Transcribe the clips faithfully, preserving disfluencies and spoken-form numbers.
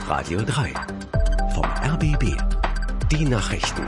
Radio drei. Vom R B B. Die Nachrichten.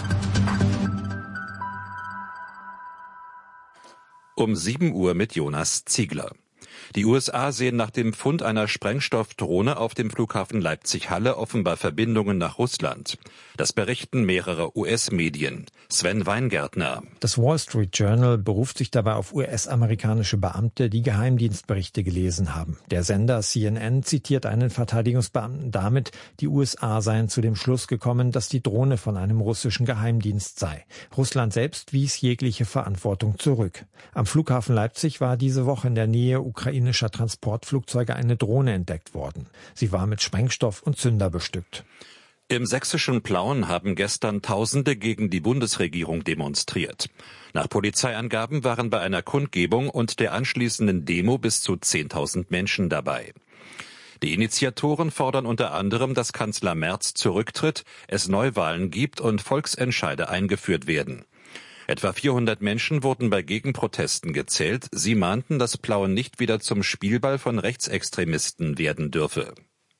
Um sieben Uhr mit Jonas Ziegler. Die U S A sehen nach dem Fund einer Sprengstoffdrohne auf dem Flughafen Leipzig-Halle offenbar Verbindungen nach Russland. Das berichten mehrere U S-Medien. Sven Weingärtner. Das Wall Street Journal beruft sich dabei auf U S-amerikanische Beamte, die Geheimdienstberichte gelesen haben. Der Sender C N N zitiert einen Verteidigungsbeamten damit, die U S A seien zu dem Schluss gekommen, dass die Drohne von einem russischen Geheimdienst sei. Russland selbst wies jegliche Verantwortung zurück. Am Flughafen Leipzig war diese Woche in der Nähe ukrainischer Transportflugzeuge eine Drohne entdeckt worden. Sie war mit Sprengstoff und Zünder bestückt. Im sächsischen Plauen haben gestern Tausende gegen die Bundesregierung demonstriert. Nach Polizeiangaben waren bei einer Kundgebung und der anschließenden Demo bis zu zehntausend Menschen dabei. Die Initiatoren fordern unter anderem, dass Kanzler Merz zurücktritt, es Neuwahlen gibt und Volksentscheide eingeführt werden. Etwa vierhundert Menschen wurden bei Gegenprotesten gezählt. Sie mahnten, dass Plauen nicht wieder zum Spielball von Rechtsextremisten werden dürfe.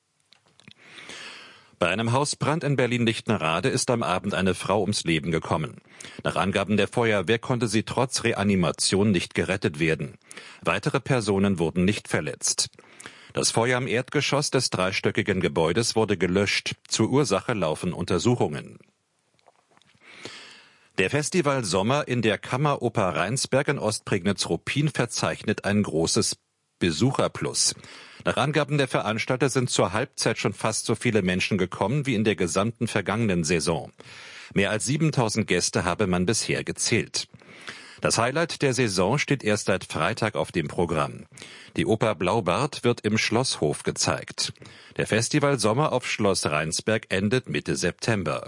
Bei einem Hausbrand in Berlin-Lichtenrade ist am Abend eine Frau ums Leben gekommen. Nach Angaben der Feuerwehr konnte sie trotz Reanimation nicht gerettet werden. Weitere Personen wurden nicht verletzt. Das Feuer im Erdgeschoss des dreistöckigen Gebäudes wurde gelöscht. Zur Ursache laufen Untersuchungen. Der Festival Sommer in der Kammeroper Rheinsberg in Ostprignitz-Ruppin verzeichnet ein großes Besucherplus. Nach Angaben der Veranstalter sind zur Halbzeit schon fast so viele Menschen gekommen wie in der gesamten vergangenen Saison. Mehr als siebentausend Gäste habe man bisher gezählt. Das Highlight der Saison steht erst seit Freitag auf dem Programm. Die Oper Blaubart wird im Schlosshof gezeigt. Der Festival Sommer auf Schloss Rheinsberg endet Mitte September.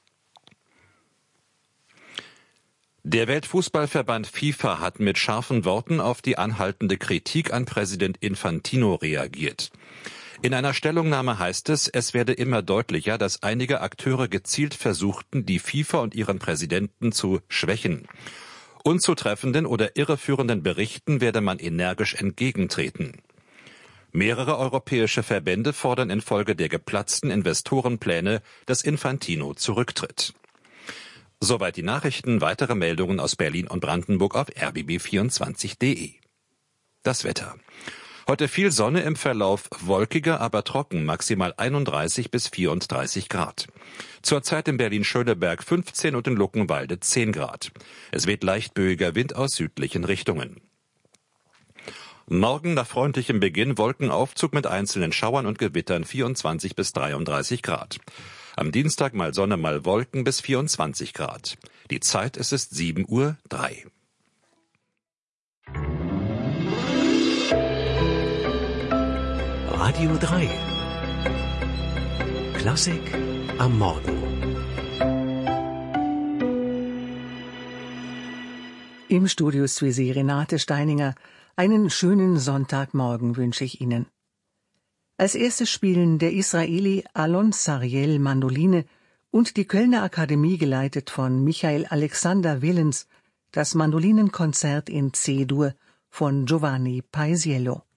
Der Weltfußballverband FIFA hat mit scharfen Worten auf die anhaltende Kritik an Präsident Infantino reagiert. In einer Stellungnahme heißt es, es werde immer deutlicher, dass einige Akteure gezielt versuchten, die FIFA und ihren Präsidenten zu schwächen. Unzutreffenden oder irreführenden Berichten werde man energisch entgegentreten. Mehrere europäische Verbände fordern infolge der geplatzten Investorenpläne, dass Infantino zurücktritt. Soweit die Nachrichten, weitere Meldungen aus Berlin und Brandenburg auf r b b vierundzwanzig punkt de. Das Wetter. Heute viel Sonne, im Verlauf wolkiger, aber trocken, maximal einunddreißig bis vierunddreißig Grad. Zurzeit in Berlin-Schöneberg fünfzehn und in Luckenwalde zehn Grad. Es weht leicht böiger Wind aus südlichen Richtungen. Morgen nach freundlichem Beginn Wolkenaufzug mit einzelnen Schauern und Gewittern vierundzwanzig bis dreiunddreißig Grad. Am Dienstag mal Sonne, mal Wolken bis vierundzwanzig Grad. Die Zeit, es ist sieben Uhr drei. Radio drei. Klassik am Morgen. Im Studio ist für Sie Renate Steininger. Einen schönen Sonntagmorgen wünsche ich Ihnen. Als erstes spielen der Israeli Alon Sariel Mandoline und die Kölner Akademie, geleitet von Michael Alexander Willens, das Mandolinenkonzert in C-Dur von Giovanni Paisiello.